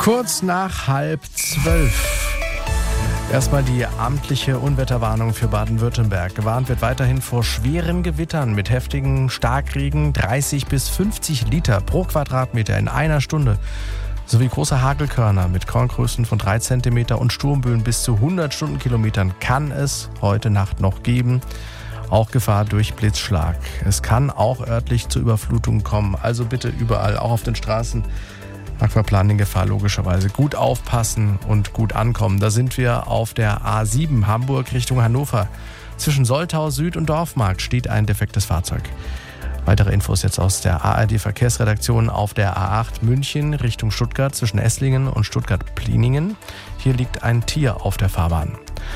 Kurz nach 11:30. Erstmal die amtliche Unwetterwarnung für Baden-Württemberg. Gewarnt wird weiterhin vor schweren Gewittern mit heftigen Starkregen, 30 bis 50 Liter pro Quadratmeter in einer Stunde. Sowie große Hagelkörner mit Korngrößen von 3 cm und Sturmböen bis zu 100 Stundenkilometern kann es heute Nacht noch geben. Auch Gefahr durch Blitzschlag. Es kann auch örtlich zu Überflutungen kommen. Also bitte überall, auch auf den Straßen, Aquaplaning-Gefahr logischerweise. Gut aufpassen und gut ankommen. Da sind wir auf der A7 Hamburg Richtung Hannover. Zwischen Soltau Süd und Dorfmarkt steht ein defektes Fahrzeug. Weitere Infos jetzt aus der ARD-Verkehrsredaktion auf der A8 München Richtung Stuttgart zwischen Esslingen und Stuttgart-Pliningen. Hier liegt ein Tier auf der Fahrbahn.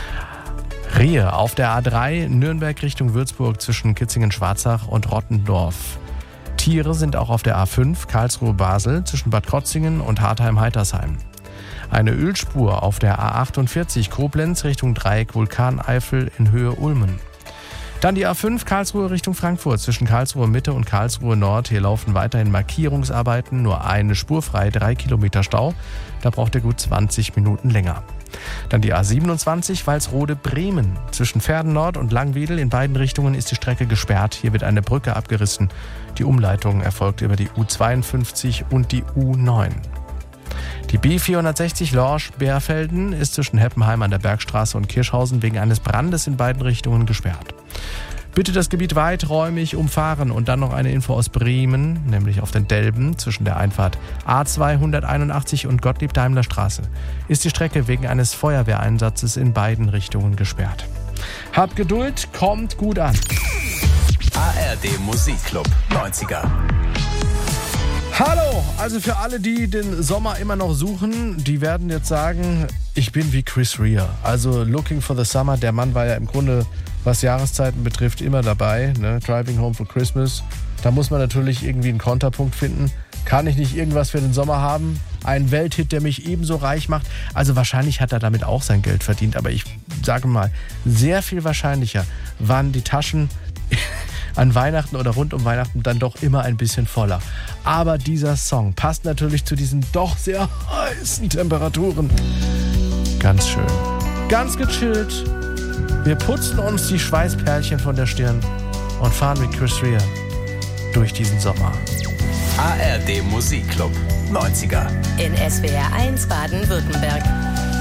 Rehe auf der A3 Nürnberg Richtung Würzburg zwischen Kitzingen-Schwarzach und Rottendorf. Tiere sind auch auf der A5 Karlsruhe-Basel zwischen Bad Krotzingen und Hartheim-Heitersheim. Eine Ölspur auf der A48 Koblenz Richtung Dreieck Vulkaneifel in Höhe Ulmen. Dann die A5 Karlsruhe Richtung Frankfurt zwischen Karlsruhe Mitte und Karlsruhe Nord. Hier laufen weiterhin Markierungsarbeiten, nur eine Spur frei, 3 Kilometer Stau. Da braucht ihr gut 20 Minuten länger. Dann die A27 Walsrode-Bremen. Zwischen Verden Nord und Langwedel in beiden Richtungen ist die Strecke gesperrt. Hier wird eine Brücke abgerissen. Die Umleitung erfolgt über die U52 und die U9. Die B460 Lorsch-Bärfelden ist zwischen Heppenheim an der Bergstraße und Kirschhausen wegen eines Brandes in beiden Richtungen gesperrt. Bitte das Gebiet weiträumig umfahren. Und dann noch eine Info aus Bremen, nämlich auf den Delben zwischen der Einfahrt A281 und Gottlieb-Daimler-Straße ist die Strecke wegen eines Feuerwehreinsatzes in beiden Richtungen gesperrt. Habt Geduld, kommt gut an. ARD Musikclub 90er. Hallo, also für alle, die den Sommer immer noch suchen, die werden jetzt sagen, ich bin wie Chris Rea. Also Looking for the Summer, der Mann war ja im Grunde, was Jahreszeiten betrifft, immer dabei. Ne? Driving Home for Christmas. Da muss man natürlich irgendwie einen Konterpunkt finden. Kann ich nicht irgendwas für den Sommer haben? Ein Welthit, der mich ebenso reich macht? Also wahrscheinlich hat er damit auch sein Geld verdient. Aber ich sage mal, sehr viel wahrscheinlicher waren die Taschen an Weihnachten oder rund um Weihnachten dann doch immer ein bisschen voller. Aber dieser Song passt natürlich zu diesen doch sehr heißen Temperaturen. Ganz schön. Ganz gechillt. Wir putzen uns die Schweißperlchen von der Stirn und fahren mit Chris Rea durch diesen Sommer. ARD Musikclub 90er. In SWR 1 Baden-Württemberg.